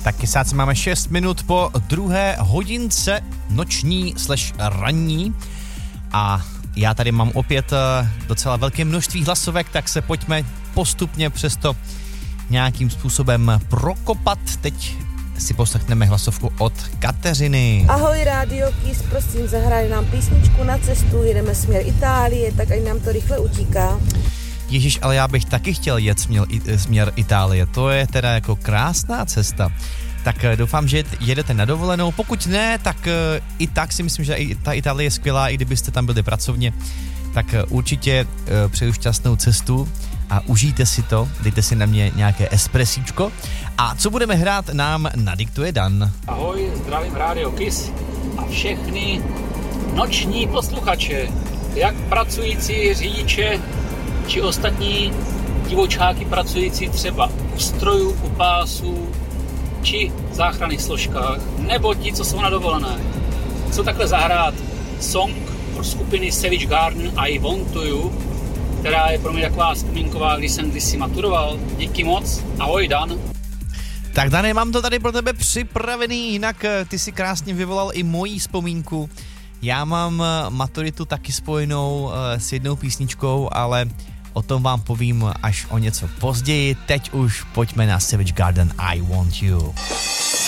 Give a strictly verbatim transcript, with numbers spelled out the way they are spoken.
Taky sáce máme šest minut po druhé hodince noční slash ranní a já tady mám opět docela velké množství hlasovek, tak se pojďme postupně přesto nějakým způsobem prokopat. Teď si poslechneme hlasovku od Kateřiny. Ahoj Radio Kiss, prosím zahraj nám písničku Na cestu, jedeme směr Itálie, tak ať nám to rychle utíká. Ježíš, ale já bych taky chtěl jet směr, směr Itálie, to je teda jako krásná cesta. Tak doufám, že jedete na dovolenou, pokud ne, tak i tak si myslím, že i ta Itálie je skvělá, i kdybyste tam byli pracovně, tak určitě přeju šťastnou cestu a užijte si to, dejte si na mě nějaké espresíčko. A co budeme hrát, nám nadiktuje Dan. Ahoj, zdravím Radio Kiss a všechny noční posluchače, jak pracující řidiče či ostatní divočáky pracující třeba u strojů, u pásů či záchranných složkách, nebo ti, co jsou na dovolené. Co takhle zahrát song pro skupiny Savage Garden I Want To You, která je pro mě taková vzpomínková, když jsem kdysi maturoval. Díky moc, ahoj Dan. Tak Dane, mám to tady pro tebe připravený, jinak ty si krásně vyvolal i moji vzpomínku. Já mám maturitu taky spojenou s jednou písničkou, ale o tom vám povím až o něco později. Teď už pojďme na Savage Garden I Want You.